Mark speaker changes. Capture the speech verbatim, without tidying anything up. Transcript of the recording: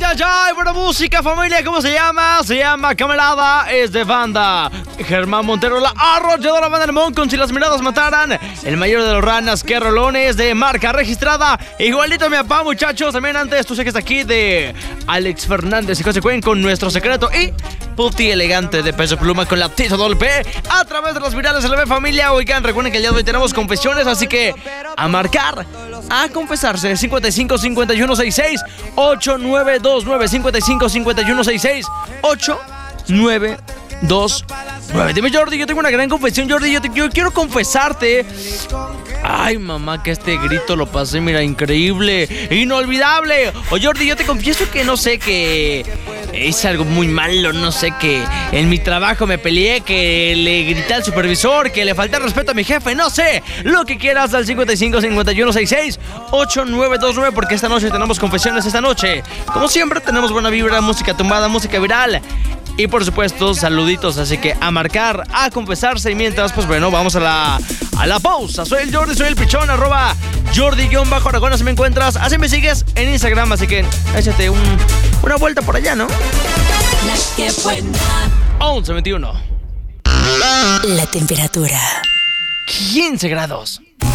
Speaker 1: ay, ay, buena música, familia. ¿Cómo se llama? Se llama Camarada, es de banda Germán Montero, la arrolladora banda Limón con Si las miradas mataran. El mayor de los ranas, que rolones de marca registrada. Igualito mi papá, muchachos. También antes, tú sé que está aquí de Alex Fernández y José Cuen con Nuestro Secreto. Y Puti Elegante de Peso Pluma con la Tito Doble P. A través de los virales se le ve, familia. Oigan, recuerden que el día de hoy tenemos confesiones, así que a marcar, a confesarse. cincuenta y cinco, cincuenta y uno, sesenta y seis, ocho nueve dos nueve. cincuenta y cinco, cincuenta y uno, sesenta y seis, ocho nueve dos nueve. Dime, Jordi, yo tengo una gran confesión, Jordi. Yo, te, yo quiero confesarte. Ay, mamá, que este grito lo pasé, mira, increíble, inolvidable. O Jordi, yo te confieso que no sé, que hice algo muy malo, no sé, que en mi trabajo me peleé, que le grité al supervisor, que le falté el respeto a mi jefe, no sé. Lo que quieras al cincuenta y cinco, cincuenta y uno, sesenta y seis, ocho nueve dos nueve, porque esta noche tenemos confesiones. Esta noche, como siempre, tenemos buena vibra, música tumbada, música viral y por supuesto saluditos, así que a marcar, a confesarse. Y mientras, pues bueno, vamos a la a la pausa. Soy el Jordi, soy el Pichón, arroba Jordi-Aragón, así me encuentras, así me sigues en Instagram, así que échate un, una vuelta por allá, ¿no?
Speaker 2: La que buena.
Speaker 1: once veintiuno.
Speaker 2: La temperatura
Speaker 1: quince grados.